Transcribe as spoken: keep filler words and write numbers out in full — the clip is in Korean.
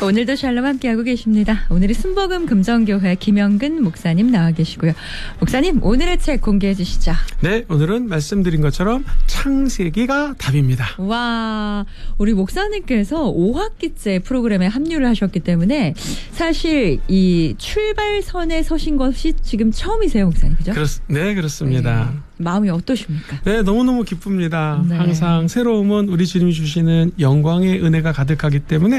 오늘도 샬롬 함께하고 계십니다. 오늘은 순복음 금정교회 김영근 목사님 나와 계시고요. 목사님, 오늘의 책 공개해 주시죠. 네, 오늘은 말씀드린 것처럼 창세기가 답입니다. 와, 우리 목사님께서 오 학기째 프로그램에 합류를 하셨기 때문에 사실 이 출발선에 서신 것이 지금 처음이세요, 목사님, 그죠? 그렇, 네, 그렇습니다. 네. 마음이 어떠십니까? 네, 너무너무 기쁩니다. 네. 항상 새로움은 우리 주님이 주시는 영광의 은혜가 가득하기 때문에